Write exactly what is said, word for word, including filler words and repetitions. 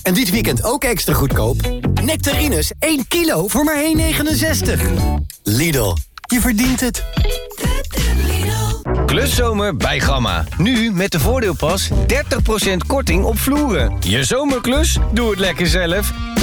En dit weekend ook extra goedkoop. Nectarines één kilo voor maar één negenenzestig. Lidl, je verdient het. Kluszomer bij Gamma. Nu met de voordeelpas dertig procent korting op vloeren. Je zomerklus? Doe het lekker zelf.